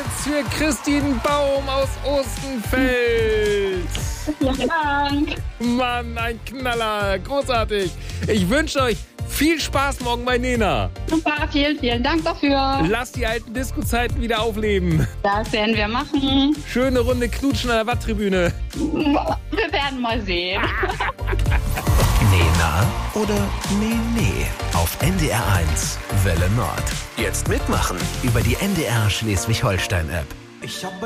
für Christine Baum aus Ostenfeld. Vielen Dank. Mann, ein Knaller. Großartig. Ich wünsche euch viel Spaß morgen bei Nena. Super, vielen Dank dafür. Lasst die alten Disco-Zeiten wieder aufleben. Das werden wir machen. Schöne Runde Knutschen an der Watttribüne. Wir werden mal sehen. Nena oder Nee auf NDR 1 Welle Nord. Jetzt mitmachen über die NDR Schleswig-Holstein-App. Ich habe